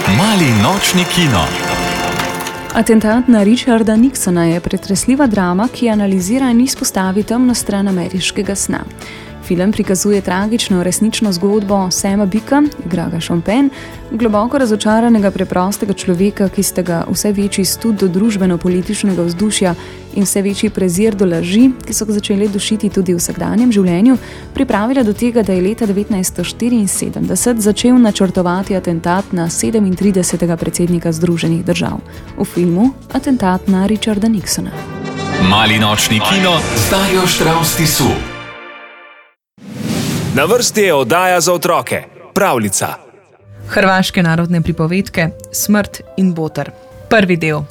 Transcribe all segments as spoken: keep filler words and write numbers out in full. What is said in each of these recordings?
Mali nočni kino. Atentat na Richarda Nixona je pretresljiva drama, ki analizira in izpostavi temno stran ameriškega sna. Film prikazuje tragično resnično zgodbo Sama Bicka, igra ga Sean Penn, globoko razočaranega preprostega človeka, ki sta ga vse večji stud do družbeno-političnega vzdušja in vse večji prezir do laži, ki so ga začeli dušiti tudi v vsakdanjem življenju, pripravila do tega, da je leta devetnajststo štiriinsedemdeset začel načrtovati atentat na sedemintridesetega predsednika Združenih držav. V filmu Atentat na Richarda Nixona. Mali nočni kino z Darjo Štravs-Tisu. Na vrsti je oddaja za otroke, pravljica. Hrvaške narodne pripovedke Smrt in boter. Prvi del.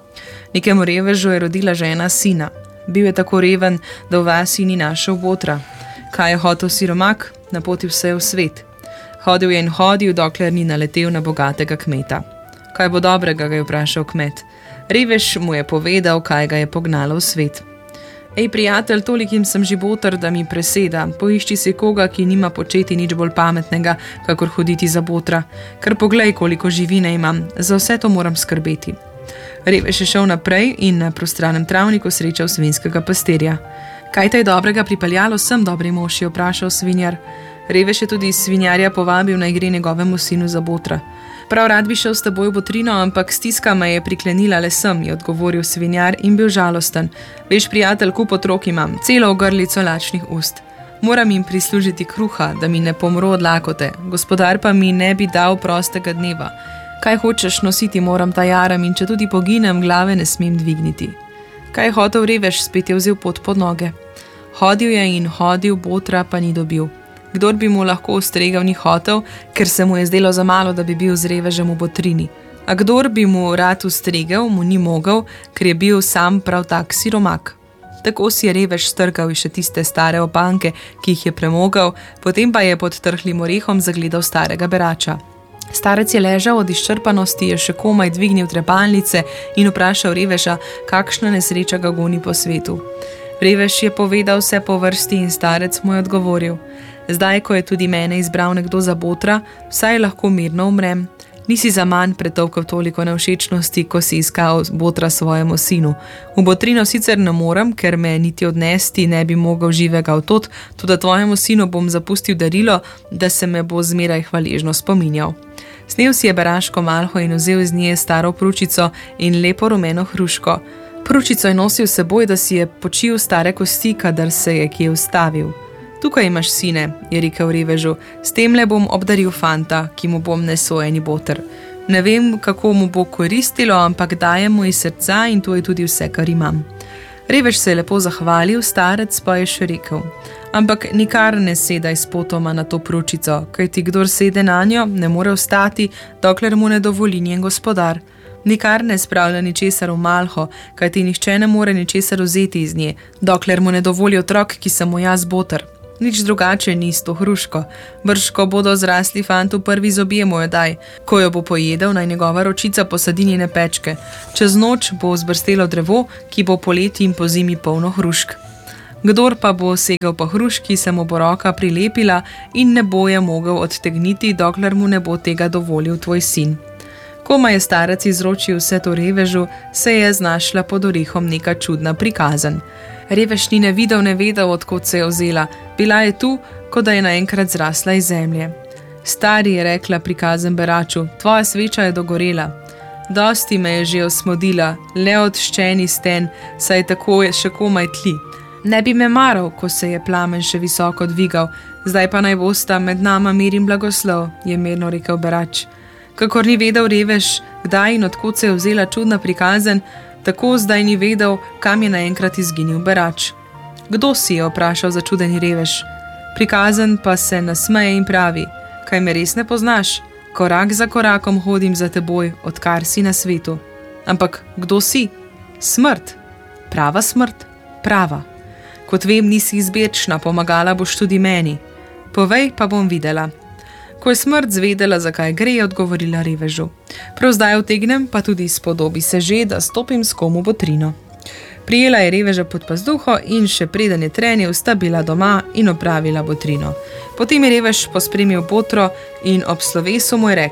Nekemu revežu je rodila žena sina. Bil je tako reven, da v vasi ni našel botra. Kaj je hotel siromak? Napotil se je v svet. Hodil je in hodil, dokler ni naletel na bogatega kmeta. Kaj bo dobrega, ga je vprašal kmet. Revež mu je povedal, kaj ga je pognalo v svet. Ej, prijatelj, tolikim sem že boter, da mi preseda. Poišči si koga, ki nima početi nič bolj pametnega, kakor hoditi za botra. Ker poglej, koliko živine imam. Za vse to moram skrbeti. Revež je šel naprej in na prostranem travniku srečal svinjskega pastirja. Kaj te je dobrega pripeljalo sem, dobri mož, je vprašal svinjar. Revež je tudi svinjarja povabil, naj gre njegovemu sinu za botra. Prav rad bi šel s teboj v botrino, ampak stiska me je priklenila le sem, je odgovoril svinjar in bil žalosten. Veš, prijatelj, kup otrok imam, celo ogrlico lačnih ust. Moram jim prislužiti kruha, da mi ne pomro od lakote, gospodar pa mi ne bi dal prostega dneva. Kaj hočeš, nositi moram ta jaram in če tudi poginem, glave ne smem dvigniti. Kaj je hotel revež, spet je vzel pot pod noge. Hodil je in hodil, botra pa ni dobil. Kdor bi mu lahko ustregel, ni hotel, ker se mu je zdelo za malo, da bi bil z revežem v botrini. A kdor bi mu rad ustregel, mu ni mogel, ker je bil sam prav tak siromak. Tako si je revež strgal še tiste stare opanke, ki jih je premogel, potem pa je pod trhlim orehom zagledal starega berača. Starec je ležal od izčrpanosti, je še komaj dvignil trepalnice in vprašal reveža, kakšna nesreča ga goni po svetu. Revež je povedal vse po vrsti in starec mu je odgovoril: zdaj, ko je tudi mene izbral nekdo za botra, vsaj lahko mirno umrem. Nisi za manj pretolkal toliko nevšečnosti, ko si iskal botra svojemu sinu. V botrino sicer ne morem, ker me niti odnesti ne bi mogel živega od tod, tudi tvojemu sinu bom zapustil darilo, da se me bo zmeraj hvaležno spominjal. Snel si je beraško malho in vzel iz nje staro pručico in lepo rumeno hruško. Pručico je nosil s seboj, da si je počil stare kosti, kadar se je kje ustavil. Tukaj imaš, sine, je rekel revežu, s temle bom obdaril fanta, ki mu bom nesel eni boter. Ne vem, kako mu bo koristilo, ampak dajem mu iz srca in to je tudi vse, kar imam. Revež se je lepo zahvalil, starec pa je še rekel: ampak nikar ne sedaj spotoma na to pručico, kajti kdor sede na njo, ne more vstati, dokler mu ne dovoli njen gospodar. Nikar ne spravlja ničesar v malho, kajti nihče ne more ničesar vzeti iz nje, dokler mu ne dovoli otrok, ki sem mu jaz boter. Nič drugače ni s to hruško. Brž, ko bodo zrasli fantu, prvi zobje mu jo daj. Ko jo bo pojedel, naj njegova ročica posadi njene pečke. Čez noč bo zbrstelo drevo, ki bo poleti in po zimi polno hrušk. Kdor pa bo segel po hruški, se mu bo roka prilepila in ne bo je mogel odtegniti, dokler mu ne bo tega dovolil tvoj sin. Koma je starec izročil vse to revežu, se je znašla pod orehom neka čudna prikazen. Revež ni ne videl, ne vedel, odkot se je vzela. Bila je tu, kot da je naenkrat zrasla iz zemlje. Stari, je rekla prikazen beraču, tvoja sveča je dogorela. Dosti me je že osmodila, le odščeni sten, saj tako je še komaj tli. Ne bi me maral, ko se je plamen še visoko dvigal, zdaj pa naj bosta med nama mir in blagoslov, je mirno rekel berač. Kakor ni vedel revež, kdaj in odkot se je vzela čudna prikazen, tako zdaj ni vedel, kam je naenkrat izginil berač. Kdo si, je vprašal začudeni revež. Prikazen pa se nasmeje in pravi: kaj me res ne poznaš? Korak za korakom hodim za teboj, odkar si na svetu. Ampak kdo si? Smrt. Prava smrt? Prava. Kot vem, nisi izbirčna, pomagala boš tudi meni. Povej, pa bom videla. Ko je smrt zvedela, zakaj gre, je odgovorila revežu: prav zdaj utegnem, pa tudi spodobi se že, da stopim s kom v botrino. Prijela je reveža pod pazduho in še preden je trenil, sta bila doma in opravila botrino. Potem je revež pospremil botro in ob slovesu mu je rekla: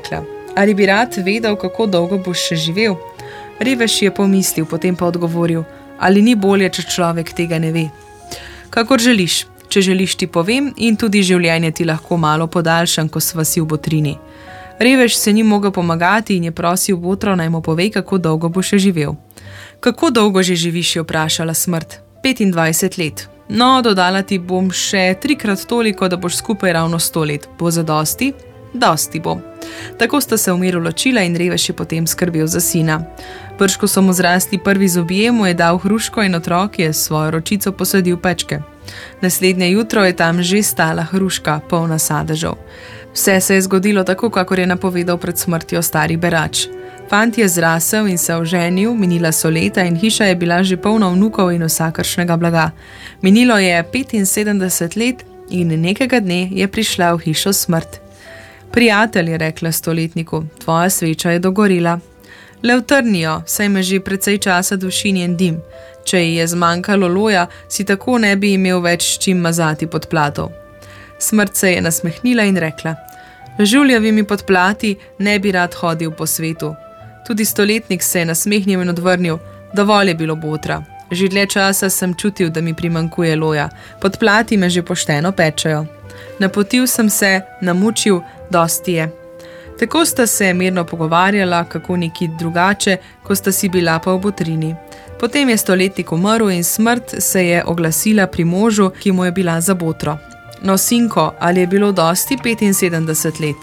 Ali bi rad vedel, kako dolgo boš še živel? Revež je pomislil, potem pa odgovoril: ali ni bolje, če človek tega ne ve? Kakor želiš, če želiš ti povem in tudi življenje ti lahko malo podaljšam, ko sva si v botrini. Revež se ni mogel pomagati in je prosil botro, naj mu pove, kako dolgo bo še živel. Kako dolgo že živiš, je vprašala smrt. petindvajset let. No, dodala ti bom še trikrat toliko, da boš skupaj ravno sto let. Bo zadosti? Dosti bo. Tako sta se v miru ločila in Revež je potem skrbel za sina. Brž, ko so mu zrasli prvi zobje, mu je dal hruško in otrok je svojo ročico posadil pečke. Naslednje jutro je tam že stala hruška, polna sadežev. Vse se je zgodilo tako, kakor je napovedal pred smrtjo stari berač. Fant je zrasel in se oženil, minila so leta in hiša je bila že polna vnukov in vsakršnega blaga. Minilo je petinsedemdeset let in nekega dne je prišla v hišo smrt. Prijatelj, je rekla stoletniku, tvoja sveča je dogorila. Le utrnijo, saj me že precej časa duši njen dim. Če ji je zmanjkalo loja, si tako ne bi imel več s čim mazati podplatov. Smrt se je nasmehnila in rekla: žuljevimi podplati ne bi rad hodil po svetu. Tudi stoletnik se je nasmehnil in odvrnil: dovolj je bilo botra. Že dlje časa sem čutil, da mi primanjkuje loja. Podplati me že pošteno pečejo. Napotil sem se, namučil, dosti je. Tako sta se mirno pogovarjala, kako neki drugače, ko sta si bila pa v botrini. Potem je stoletnik umrl in smrt se je oglasila pri možu, ki mu je bila za botro. No, sinko, ali je bilo dosti petinsedemdeset let?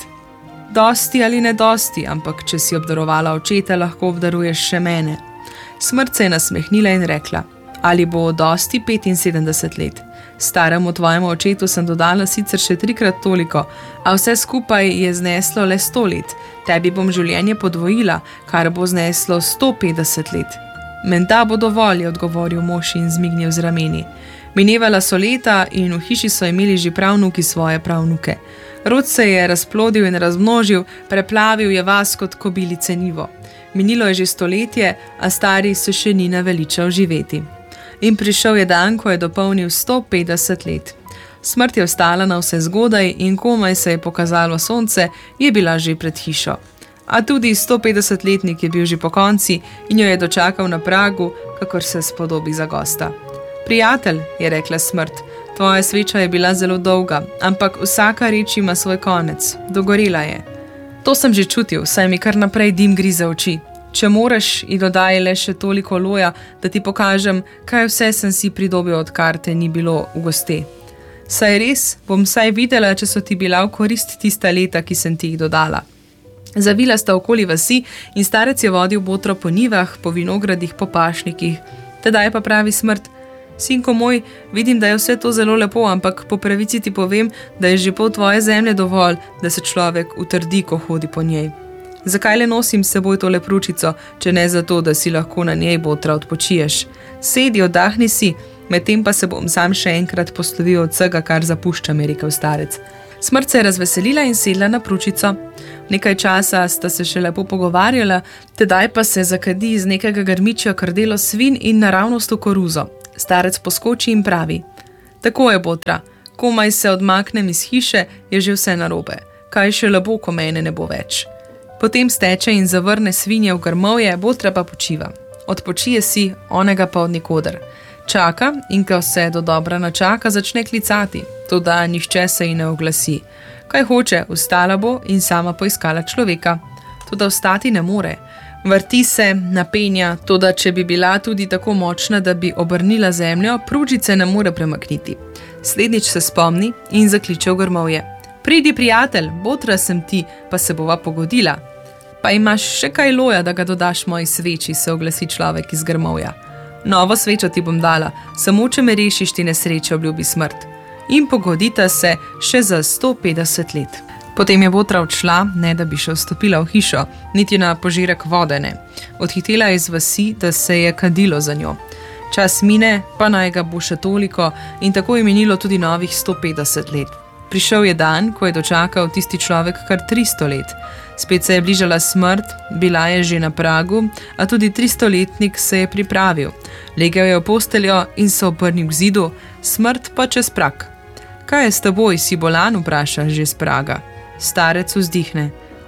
Dosti ali ne dosti, ampak če si obdarovala očeta, lahko obdaruješ še mene. Smrt se je nasmehnila in rekla: ali bo dosti petinsedemdeset let? Staremu tvojemu očetu sem dodala sicer še trikrat toliko, a vse skupaj je zneslo le sto let. Tebi bom življenje podvojila, kar bo zneslo sto petdeset let. Menda bo dovolj, je odgovoril mož in zmignil z rameni. Minevala so leta in v hiši so imeli že pravnuki svoje pravnuke. Rod se je razplodil in razmnožil, preplavil je vas kot kobilice nivo. Minilo je že stoletje, a stari se še ni naveličal živeti. In prišel je dan, ko je dopolnil sto petdeset let. Smrt je vstala na vse zgodaj in komaj se je pokazalo sonce, je bila že pred hišo. A tudi stopetdesetletnik je bil že po konci in jo je dočakal na pragu, kakor se spodobi za gosta. Prijatelj, je rekla smrt, tvoja sveča je bila zelo dolga, ampak vsaka reč ima svoj konec. Dogorela je. To sem že čutil, saj mi kar naprej dim grize oči. Če moraš, ji dodaj le še toliko loja, da ti pokažem, kaj vse sem si pridobil, odkar te ni bilo v goste. Saj res, bom saj videla, če so ti bila v korist tista leta, ki sem ti jih dodala. Zavila sta okoli vasi in starec je vodil botro po nivah, po vinogradih, po pašnikih. Tedaj pa pravi smrt: sinko moj, vidim, da je vse to zelo lepo, ampak po pravici ti povem, da je že pol tvoje zemlje dovolj, da se človek utrdi, ko hodi po njej. Zakaj le nosim s seboj tole pručico, če ne zato, da si lahko na njej botra odpočiješ? Sedi, oddahni si, medtem pa se bom sam še enkrat poslovil od vsega, kar zapuščam, je rekel starec. Smrt se je razveselila in sedla na pručico. Nekaj časa sta se še lepo pogovarjala, tedaj pa se zakadi iz nekega grmičja krdelo svin in naravnost v koruzo. Starec poskoči in pravi: tako je, botra, komaj se odmaknem iz hiše, je že vse narobe. Kaj še lepo, ko mene ne bo več. Potem steče in zavrne svinje v grmovje, botra pa počiva. Odpočije si, onega pa od nikoder. Čaka in ko se do dobra načaka, začne klicati, toda nihče se ji ne oglasi. Kaj hoče, vstala bo in sama poiskala človeka. Toda vstati ne more. Vrti se, napenja, toda če bi bila tudi tako močna, da bi obrnila zemljo, pručice ne more premakniti. Slednjič se spomni in zakliče v grmovje: pridi, prijatelj, botra sem ti, pa se bova pogodila. Pa imaš še kaj loja, da ga dodaš moji sveči, se oglasi človek iz grmovja. Novo svečo ti bom dala, samo če me rešiš ti nesreče, obljubi smrt. In pogodita se še za sto petdeset let. Potem je botra odšla, ne da bi še vstopila v hišo, niti na požirek vode ne. Odhitela je iz vasi, da se je kadilo za njo. Čas mine, pa naj ga bo še toliko in tako je minilo tudi novih sto petdeset let. Prišel je dan, ko je dočakal tisti človek kar tristo let. Spet se je bližala smrt, bila je že na pragu, a tudi tristoletnik se je pripravil. Legel je v posteljo in se obrnil k zidu, smrt pa čez prag. Kaj je s teboj, si bolan, vpraša že z praga. Starec vzdihne: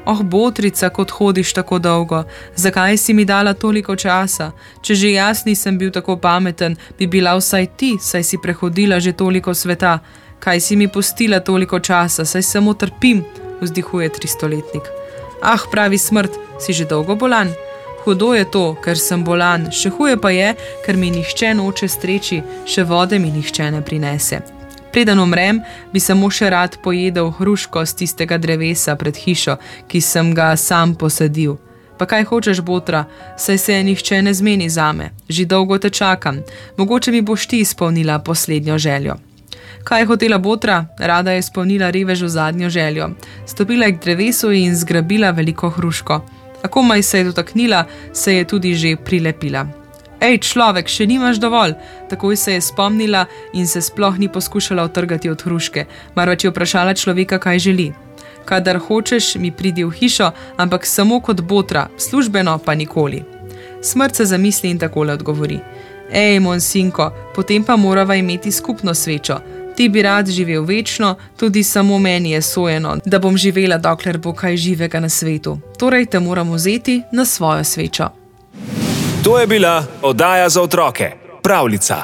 Oh, botrica, kot hodiš tako dolgo, zakaj si mi dala toliko časa? Če že jaz nisem bil tako pameten, bi bila vsaj ti, saj si prehodila že toliko sveta. Kaj si mi pustila toliko časa, saj samo trpim, vzdihuje tristoletnik. Ah, pravi Smrt, si že dolgo bolan? Hudo je to, ker sem bolan, še huje pa je, ker mi nihče noče streči, še vode mi nihče ne prinese. Preden umrem, bi samo še rad pojedel hruško z tistega drevesa pred hišo, ki sem ga sam posadil. Pa kaj hočeš, botra, saj se nihče ne zmeni zame, že dolgo te čakam, mogoče mi boš ti izpolnila poslednjo željo. Kaj je hotela botra? Rada je izpolnila revežu zadnjo željo. Stopila je k drevesu in zgrabila veliko hruško. A komaj se je dotaknila, se je tudi že prilepila. Ej, človek, še nimaš dovolj. Takoj se je spomnila in se sploh ni poskušala utrgati od hruške, marveč je vprašala človeka, kaj želi. Kadar hočeš, mi pridi v hišo, ampak samo kot botra, službeno pa nikoli. Smrt se zamisli in takole odgovori. Ej, moj sinko, potem pa morava imeti skupno svečo. Ti bi rad živel večno, tudi samo meni je sojeno, da bom živela, dokler bo kaj živega na svetu. Torej te moram vzeti na svojo svečo. To je bila oddaja za otroke, Pravljica.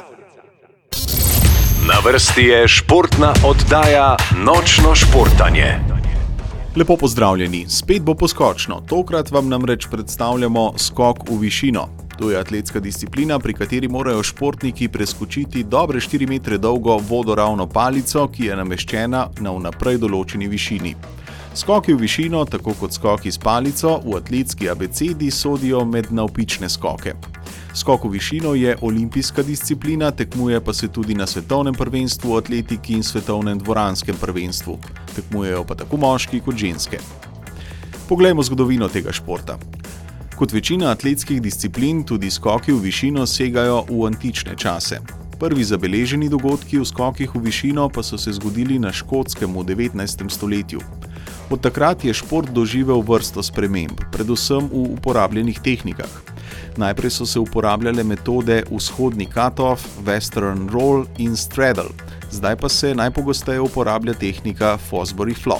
Na vrsti je športna oddaja Nočno športanje. Lepo pozdravljeni, spet bo poskočno. Tokrat vam namreč predstavljamo skok v višino. To je atletska disciplina, pri kateri morajo športniki preskočiti dobre štiri metre dolgo vodoravno palico, ki je nameščena na vnaprej določeni višini. Skoki v višino, tako kot skoki s palico, v atletski abecedi sodijo med navpične skoke. Skok v višino je olimpijska disciplina, tekmuje pa se tudi na svetovnem prvenstvu v atletiki in svetovnem dvoranskem prvenstvu. Tekmujejo pa tako moški kot ženske. Poglejmo zgodovino tega športa. Kot večina atletskih disciplin, tudi skoki v višino segajo v antične čase. Prvi zabeleženi dogodki v skokih v višino pa so se zgodili na Škotskem v devetnajstem stoletju. Od takrat je šport doživel vrsto sprememb, predvsem v uporabljenih tehnikah. Najprej so se uporabljale metode vzhodni cut-off, western roll in straddle, zdaj pa se najpogosteje uporablja tehnika Fosbury flop.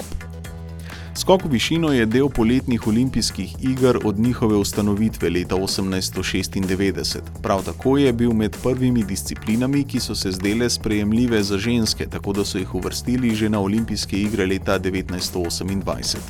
Skok v višino je del poletnih olimpijskih iger od njihove ustanovitve leta osemnajststo šestindevetdeset. Prav tako je bil med prvimi disciplinami, ki so se zdele sprejemljive za ženske, tako da so jih uvrstili že na olimpijske igre leta devetnajststo osemindvajset.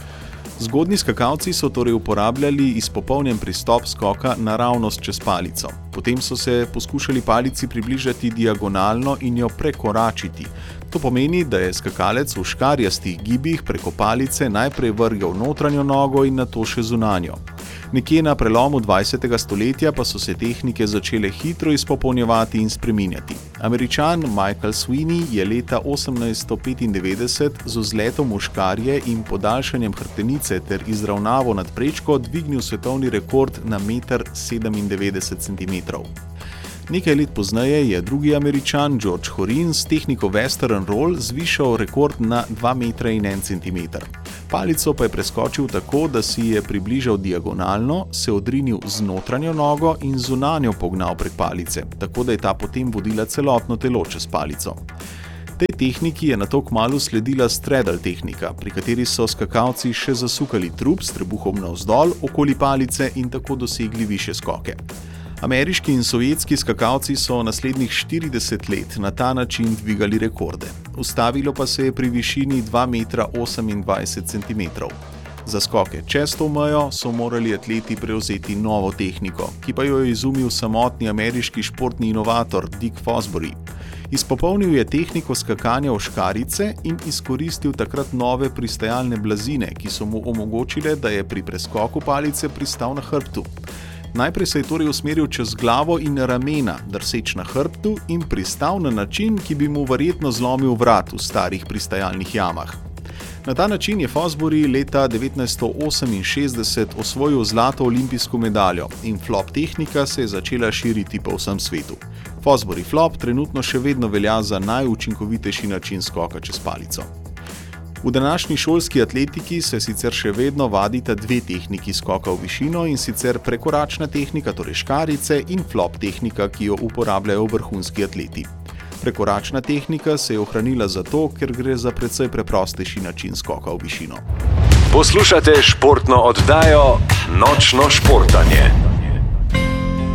Zgodnji skakalci so torej uporabljali izpopolnjen pristop skoka naravnost čez palico. Potem so se poskušali palici približati diagonalno in jo prekoračiti. To pomeni, da je skakalec v škarjastih gibih preko palice najprej vrgel notranjo nogo in nato še zunanjo. Nekje na prelomu dvajsetega stoletja pa so se tehnike začele hitro izpopolnjevati in spreminjati. Američan Michael Sweeney je leta osemnajststo petindevetdeset z vzletom v škarje in podaljšanjem hrbtenice ter izravnavo nad prečko dvignil svetovni rekord na meter sedemindevetdeset centimetrov. Nekaj let pozneje je drugi Američan George Horin s tehniko western roll zvišal rekord na dva metra in en centimeter. Palico pa je preskočil tako, da si je približal diagonalno, se odrinil z notranjo nogo in zunanjo pognal prek palice, tako da je ta potem vodila celotno telo čez palico. Tej tehniki je nato kmalu sledila straddle tehnika, pri kateri so skakalci še zasukali trup s trebuhom navzdol okoli palice in tako dosegli višje skoke. Ameriški in sovjetski skakalci so naslednjih štirideset let na ta način dvigali rekorde. Ustavilo pa se je pri višini dva metra osemindvajset centimetrov. Za skoke čez to mejo so morali atleti prevzeti novo tehniko, ki pa jo je izumil samotni ameriški športni inovator Dick Fosbury. Izpopolnil je tehniko skakanja v škarice in izkoristil takrat nove pristajalne blazine, ki so mu omogočile, da je pri preskoku palice pristal na hrbtu. Najprej se je torej usmeril čez glavo in ramena, drseč na hrbtu in pristal na način, ki bi mu verjetno zlomil vrat v starih pristajalnih jamah. Na ta način je Fosbury leta devetnajststo oseminšestdeset osvojil zlato olimpijsko medaljo in flop tehnika se je začela širiti po vsem svetu. Fosbury flop trenutno še vedno velja za najučinkovitejši način skoka čez palico. V današnji šolski atletiki se sicer še vedno vadita dve tehniki skoka v višino in sicer prekoračna tehnika, torej škarice, in flop tehnika, ki jo uporabljajo vrhunski atleti. Prekoračna tehnika se je ohranila zato, ker gre za precej preprostejši način skoka v višino. Poslušate športno oddajo Nočno športanje.